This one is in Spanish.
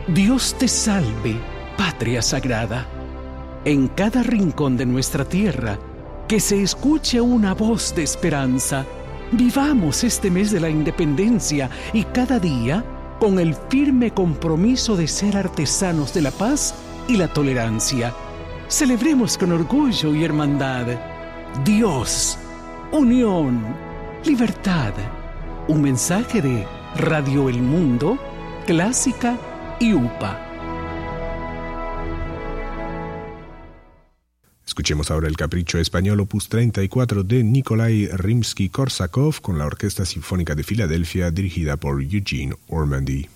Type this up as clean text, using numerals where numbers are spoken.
Dios te salve, patria sagrada. En cada rincón de nuestra tierra, que se escuche una voz de esperanza. Vivamos este mes de la independencia y cada día con el firme compromiso de ser artesanos de la paz y la tolerancia. Celebremos con orgullo y hermandad. Dios, unión, libertad. Un mensaje de Radio El Mundo, Clásica y UPA. Escuchemos ahora el Capricho Español opus 34 de Nikolai Rimsky-Korsakov con la Orquesta Sinfónica de Filadelfia dirigida por Eugene Ormandy.